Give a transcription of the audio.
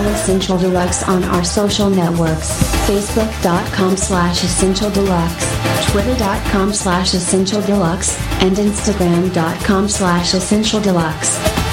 Essential Deluxe on our social networks, Facebook.com/Essential Deluxe, Twitter.com/Essential Deluxe, and Instagram.com/Essential Deluxe.